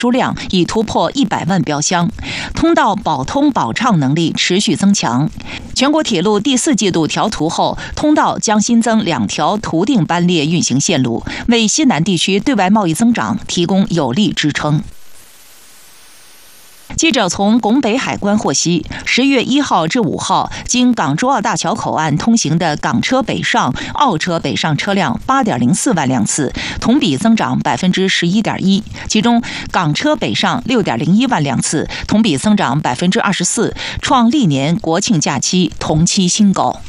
输量已突破100万标箱，通道保通保畅能力持续增强。全国铁路第4季度调图后，通道将新增2条图定班列运行线路，为西南地区对外贸易增长提供有力支撑。记者从拱北海关获悉，10月1号至5号，经港珠澳大桥口岸通行的港车北上、澳车北上车辆8.04万辆次，同比增长11.1%，其中港车北上6.01万辆次，同比增长24%，创历年国庆假期同期新高。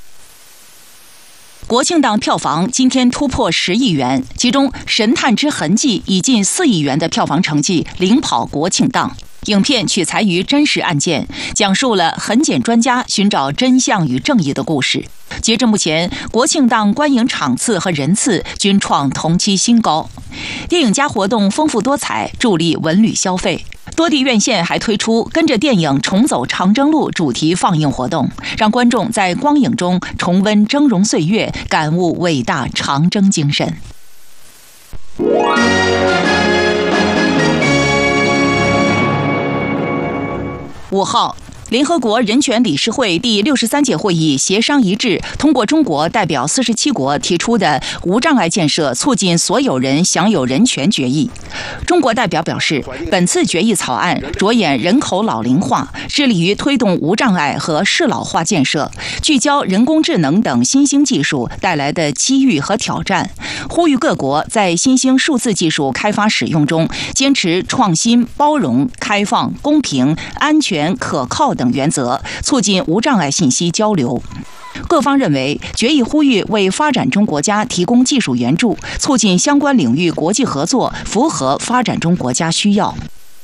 国庆档票房今天突破10亿元，其中《神探之痕迹》以近4亿元的票房成绩领跑国庆档。影片取材于真实案件，讲述了痕检专家寻找真相与正义的故事。截至目前，国庆档观影场次和人次均创同期新高。电影节活动丰富多彩，助力文旅消费。多地院线还推出跟着电影重走长征路主题放映活动，让观众在光影中重温峥嵘岁月，感悟伟大长征精神。5号，联合国人权理事会第63届会议协商一致通过中国代表47国提出的无障碍建设促进所有人享有人权决议。中国代表表示，本次决议草案着眼人口老龄化，致力于推动无障碍和适老化建设，聚焦人工智能等新兴技术带来的机遇和挑战，呼吁各国在新兴数字技术开发使用中坚持创新、包容、开放、公平、安全、可靠等原则，促进无障碍信息交流。各方认为，决议呼吁为发展中国家提供技术援助，促进相关领域国际合作，符合发展中国家需要。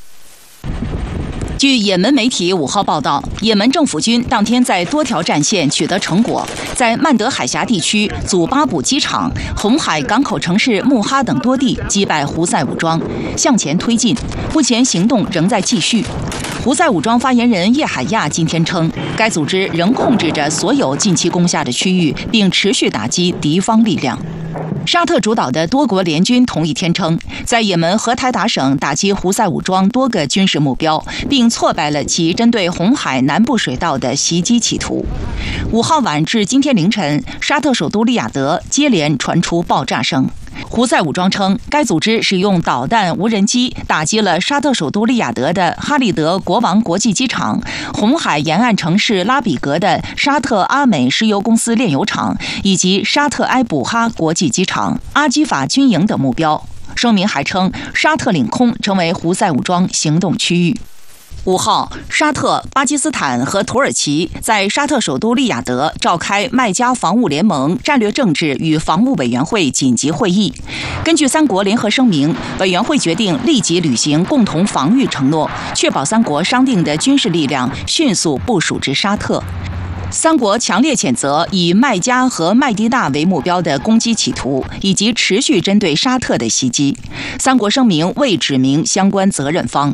据也门媒体5号报道，也门政府军当天在多条战线取得成果，在曼德海峡地区祖巴卜机场、红海港口城市穆哈等多地击败胡塞武装，向前推进。目前行动仍在继续。胡塞武装发言人叶海亚今天称，该组织仍控制着所有近期攻下的区域，并持续打击敌方力量。沙特主导的多国联军同一天称，在也门荷台达省打击胡塞武装多个军事目标，并挫败了其针对红海南部水道的袭击企图。5号晚至今天凌晨，沙特首都利雅得接连传出爆炸声。胡塞武装称，该组织使用导弹、无人机打击了沙特首都利雅得的哈利德国王国际机场、红海沿岸城市拉比格的沙特阿美石油公司炼油厂以及沙特埃卜哈国际机场、阿基法军营等目标。声明还称，沙特领空成为胡塞武装行动区域。5号，沙特、巴基斯坦和土耳其在沙特首都利雅得召开麦加防务联盟战略政治与防务委员会紧急会议。根据3国联合声明，委员会决定立即履行共同防御承诺，确保3国商定的军事力量迅速部署至沙特。3国强烈谴责以麦加和麦地那为目标的攻击企图，以及持续针对沙特的袭击。3国声明未指明相关责任方。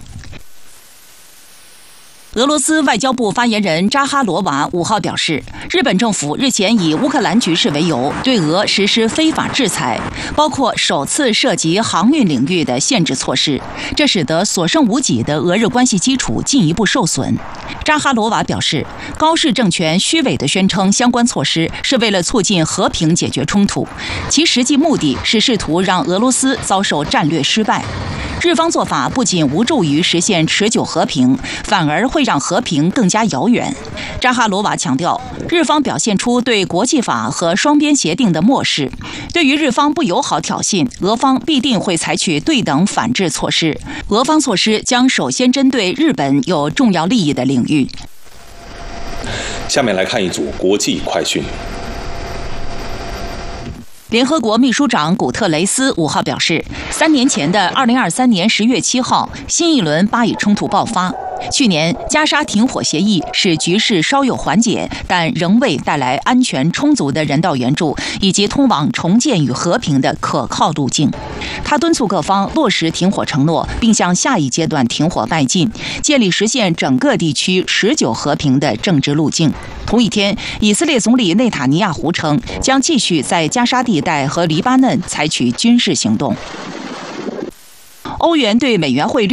俄罗斯外交部发言人扎哈罗娃5号表示，日本政府日前以乌克兰局势为由，对俄实施非法制裁，包括首次涉及航运领域的限制措施，这使得所剩无几的俄日关系基础进一步受损。扎哈罗娃表示，高市政权虚伪地宣称相关措施是为了促进和平解决冲突，其实际目的是试图让俄罗斯遭受战略失败。日方做法不仅无助于实现持久和平，反而会让和平更加遥远。扎哈罗娃强调，日方表现出对国际法和双边协定的漠视，对于日方不友好挑衅，俄方必定会采取对等反制措施。俄方措施将首先针对日本有重要利益的领域。 下面来看一组国际快讯。 联合国秘书长古特雷斯5号表示，3年前的2023年10月7号，新一轮巴以冲突爆发。去年加沙停火协议使局势稍有缓解，但仍未带来安全充足的人道援助以及通往重建与和平的可靠路径。他敦促各方落实停火承诺，并向下一阶段停火迈进，建立实现整个地区持久和平的政治路径。同一天，以色列总理内塔尼亚胡称，将继续在加沙地带和黎巴嫩采取军事行动。欧元对美元汇率